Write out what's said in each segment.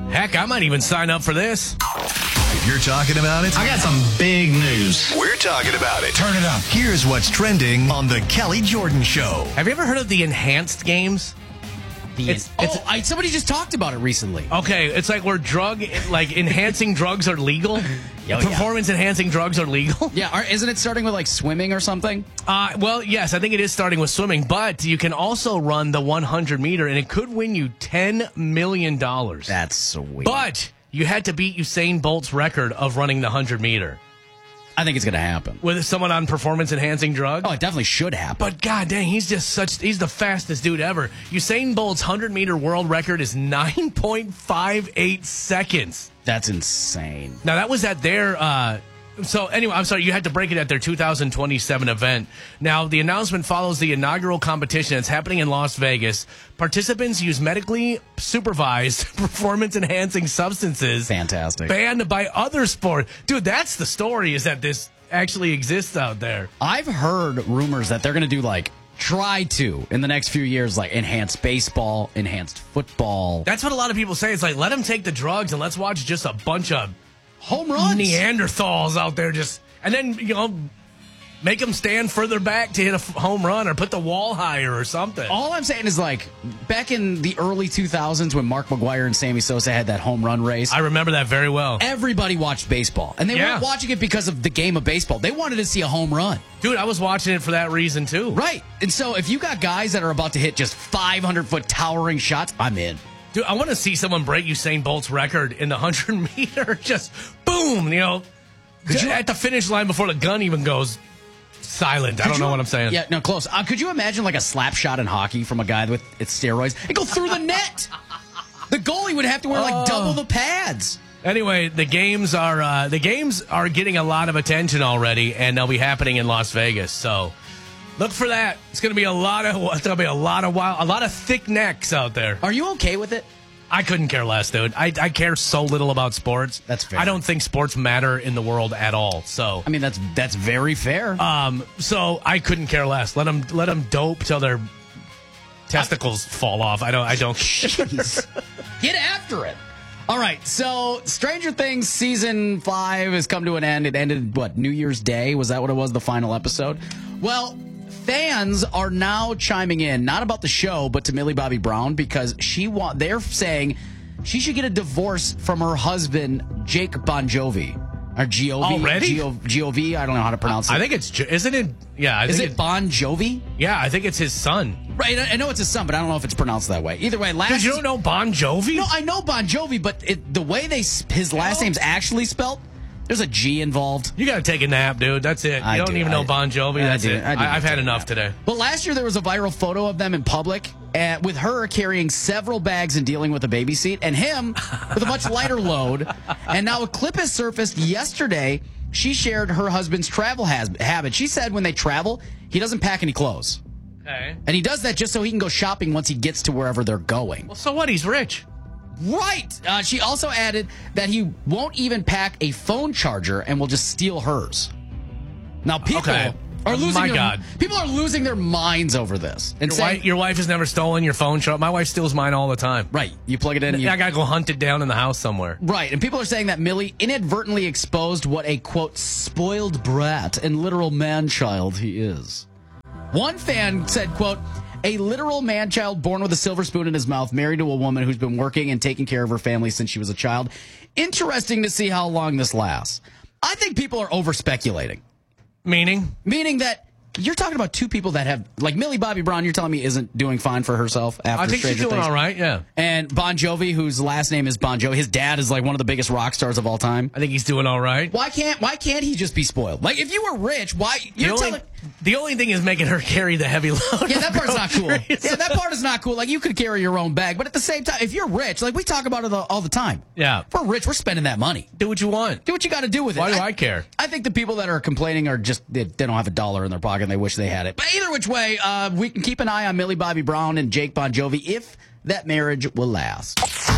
Heck, I might even sign up for this. If you're talking about it, I got some big news. we're talking about it. Turn it up. Here's what's trending on the Kelly Jordan Show. Have you ever heard of the enhanced games? Somebody just talked about it recently. Okay, it's like where enhancing drugs are legal. Performance enhancing drugs are legal. Yeah, isn't it starting with like swimming or something? Well, yes, I think it is starting with swimming, but you can also run the 100 meter, and it could win you $10 million. That's sweet. But you had to beat Usain Bolt's record of running the 100 meter. I think it's going to happen. With someone on performance enhancing drugs? Oh, it definitely should happen. But god dang, he's the fastest dude ever. Usain Bolt's 100 meter world record is 9.58 seconds. That's insane. Now that was at their so anyway, I'm sorry, you had to break it at their 2027 event. Now, the announcement follows the inaugural competition. It's happening in Las Vegas. Participants use medically supervised performance-enhancing substances. Fantastic. Banned by other sports. Dude, that's the story, is that this actually exists out there. I've heard rumors that they're going to try to, in the next few years, enhance baseball, enhanced football. That's what a lot of people say. It's like, let them take the drugs and let's watch just a bunch of home runs, Neanderthals out there and then, make them stand further back to hit a home run or put the wall higher or something. All I'm saying is, back in the early 2000s when Mark McGwire and Sammy Sosa had that home run race. I remember that very well. Everybody watched baseball. And they weren't watching it because of the game of baseball. They wanted to see a home run. Dude, I was watching it for that reason, too. Right. And so if you got guys that are about to hit just 500-foot towering shots, I'm in. Dude, I want to see someone break Usain Bolt's record in the 100 meter. Just boom, at the finish line before the gun even goes silent. I don't know what I'm saying. Yeah, no, close. Could you imagine a slap shot in hockey from a guy with steroids and go through the net? The goalie would have to wear double the pads. Anyway, the games are getting a lot of attention already, and they'll be happening in Las Vegas. So look for that. It's going to be a lot of thick necks out there. Are you okay with it? I couldn't care less, dude. I care so little about sports. That's fair. I don't think sports matter in the world at all. So I mean, that's very fair. So I couldn't care less. Let them dope till their testicles fall off. I don't. Jeez. Get after it. All right, so Stranger Things Season 5 has come to an end. It ended, New Year's Day? Was that what it was, the final episode? Well, fans are now chiming in, not about the show, but to Millie Bobby Brown, because they're saying she should get a divorce from her husband, Jake Bon Jovi. Or Giovi. Already? Giovi, I don't know how to pronounce it. I think it's, isn't it? Yeah. Is it Bon Jovi? Yeah, I think it's his son. Right, I know it's his son, but I don't know if it's pronounced that way. Either way, Because you don't know Bon Jovi? No, I know Bon Jovi, but the way his last name's actually spelled, there's a G involved. You got to take a nap, dude. That's it. You don't even know Bon Jovi. That's it. I've had enough today. Well, last year there was a viral photo of them in public with her carrying several bags and dealing with a baby seat, and him with a much lighter load. And now a clip has surfaced yesterday. She shared her husband's travel habit. She said when they travel, he doesn't pack any clothes. Okay. And he does that just so he can go shopping once he gets to wherever they're going. Well, so what? He's rich. Right. She also added that he won't even pack a phone charger and will just steal hers. Now, people are losing their minds over this. And your wife has never stolen your phone charger. My wife steals mine all the time. Right. You plug it in. I got to go hunt it down in the house somewhere. Right. And people are saying that Millie inadvertently exposed what a, quote, spoiled brat and literal man-child he is. One fan said, quote, a literal man-child born with a silver spoon in his mouth, married to a woman who's been working and taking care of her family since she was a child. Interesting to see how long this lasts. I think people are over-speculating. Meaning? Meaning that you're talking about two people that have, like Millie Bobby Brown, you're telling me isn't doing fine for herself after I think Stranger she's doing Things. all right, yeah. And Bon Jovi, whose last name is Bon Jovi, his dad is like one of the biggest rock stars of all time. I think he's doing all right. Why can't he just be spoiled? Like, if you were rich, the only thing is making her carry the heavy load. Yeah, that part's not cool. Yeah, that part is not cool. Like, you could carry your own bag, but at the same time, if you're rich, like we talk about it all the time. Yeah. If we're rich, we're spending that money. Do what you want. Do what you got to do with it. Why do I care? I think the people that are complaining are just, they don't have a dollar in their pocket and they wish they had it. But either which way, we can keep an eye on Millie Bobby Brown and Jake Bon Jovi if that marriage will last.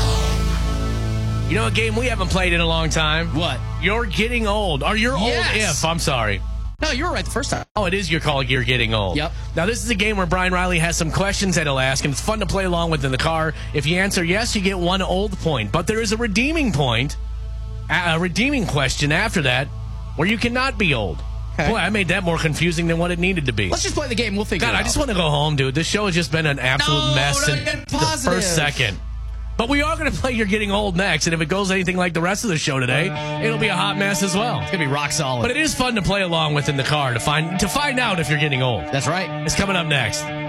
You know a game we haven't played in a long time? What? You're Getting Old. Or You're Yes. Old If. I'm sorry. No, you were right the first time. Oh, it is your call. You're getting old. Yep. Now, this is a game where Brian Riley has some questions that he'll ask, and it's fun to play along with in the car. If you answer yes, you get 1 old point. But there is a redeeming point, a redeeming question after that, where you cannot be old. Okay. Boy, I made that more confusing than what it needed to be. Let's just play the game. We'll figure it out. I just want to go home, dude. This show has just been an absolute mess no, in get the positive. first second. But we are going to play You're Getting Old next, and if it goes anything like the rest of the show today, it'll be a hot mess as well. It's going to be rock solid. But it is fun to play along with in the car to find out if you're getting old. That's right. It's coming up next.